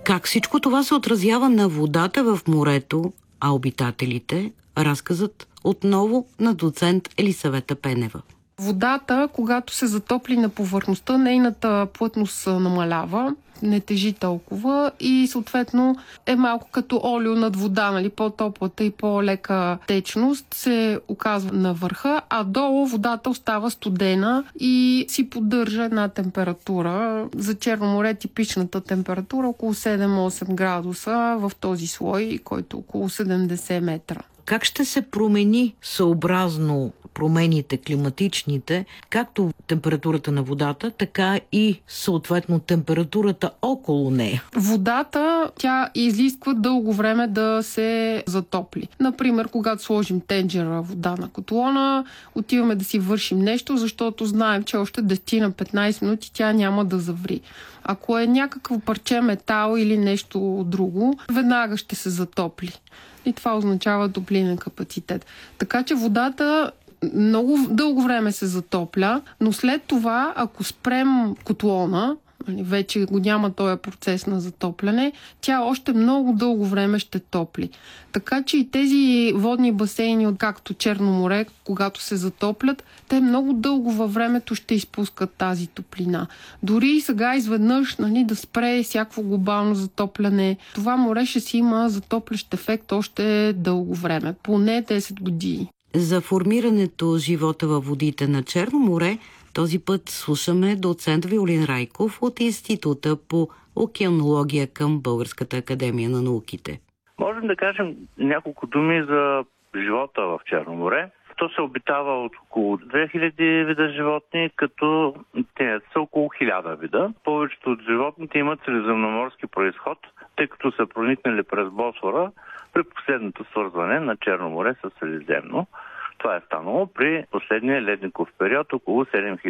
Как всичко това се отразява на водата в морето, а обитателите? Разказът отново на доцент Елисавета Пенева. Водата, когато се затопли на повърхността, нейната плътност намалява, не тежи толкова и съответно е малко като олио над вода, нали? По-топлата и по-лека течност се оказва на върха, а долу водата остава студена и си поддържа една температура. За Черно море типичната температура около 7-8 градуса в този слой, който е около 70 метра. Как ще се промени съобразно промените климатичните, както температурата на водата, така и съответно температурата около нея? Водата, тя изисква дълго време да се затопли. Например, когато сложим тенджера вода на котлона, отиваме да си вършим нещо, защото знаем, че още 10-15 минути тя няма да заври. Ако е някакво парче метал или нещо друго, веднага ще се затопли. И това означава топлинен капацитет. Така че водата много дълго време се затопля, но след това, ако спрем котлона, вече го няма този процес на затопляне, тя още много дълго време ще топли. Така че и тези водни басейни, както Черно море, когато се затоплят, те много дълго във времето ще изпускат тази топлина. Дори и сега изведнъж да спре всяко глобално затопляне, това море ще си има затоплящ ефект още дълго време, поне 10 години. За формирането живота във водите на Черно море този път слушаме доцент Виолин Райков от Института по океанология към Българската академия на науките. Можем да кажем няколко думи за живота в Черно море. То се обитава от около 2000 вида животни, като те са около 1000 вида. Повечето от животните имат средиземноморски произход, тъй като са проникнали през Босфора при последното свързване на Черно море с Средиземно. Това е станало при последния ледников период около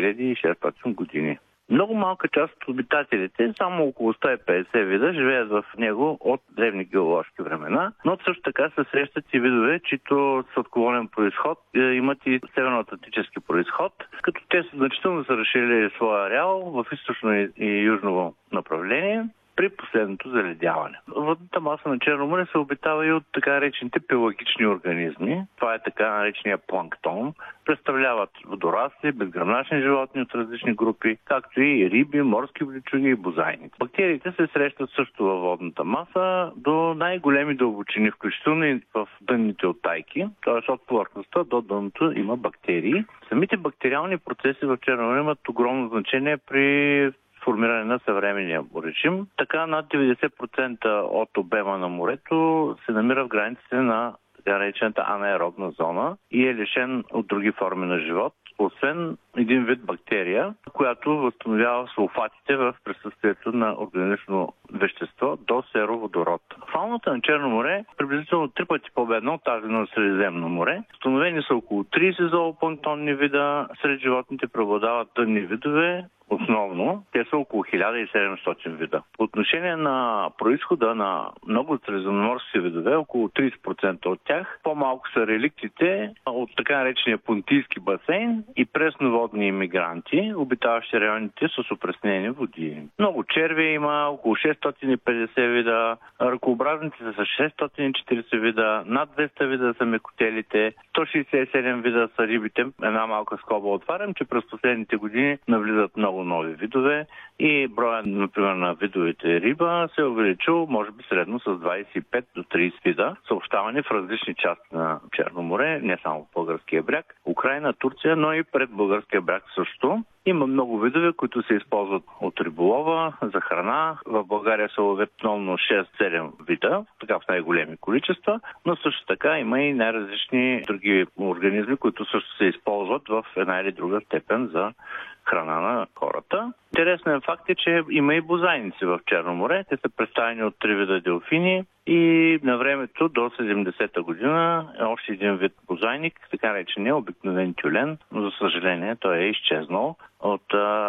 7600 години. Много малка част от обитателите, само около 150 вида, живеят в него от древни геоложки времена, но също така се срещат и видове, чието сладководен произход имат и северноатлантически произход, като те значително са разширили своя ареал в източно и южно направление при последното заледяване. Водната маса на Черно море се обитава и от така наречените пелагични организми. Това е така наречения планктон. Представляват водорасли, безгръбначни животни от различни групи, както и риби, морски вличуги и бозайници. Бактериите се срещат също във водната маса до най-големи дълбочини, включително и в дънните оттайки, т.е. от повърхността до дъното има бактерии. Самите бактериални процеси в Черно море имат огромно значение при формиране на съвременния режим. Така над 90% от обема на морето се намира в границите на така наречената анаеробна зона и е лишен от други форми на живот, освен един вид бактерия, която възстановява сулфатите в присъствието на органично вещество до сероводород. Фауната на Черно море е приблизително 3 пъти по-бедна от тази на Средиземно море. Установени са около 30 зоопланктонни вида. Сред животните преобладават дънни видове. Основно, те са около 1700 вида. По отношение на происхода на много от средиземноморски видове, около 30% от тях, по-малко са реликтите от така наречения Понтийски басейн и пресноводни имигранти, обитаващи районите с опреснени води. Много черви има, около 650 вида, ръкообразниците са 640 вида, над 200 вида са мекотелите, 167 вида са рибите. Една малка скоба отварям, че през последните години навлизат много нови видове и броя, например, на видовете риба се е увеличил, може би средно с 25 до 30 вида, съобщавани в различни части на Черно море, не само в българския бряг, Украйна, Турция, но и пред българския бряг също. Има много видове, които се използват от риболова, за храна. В България се ловят основно 6-7 вида, така в най-големи количества, но също така има и най-различни други организми, които също се използват в една или друга степен за храна на хората. Интересен факт е, че има и бозайници в Черно море. Те са представени от 3 вида делфини и на времето до 70-та година е още един вид бозайник, така наречения обикновен тюлен, но за съжаление той е изчезнал от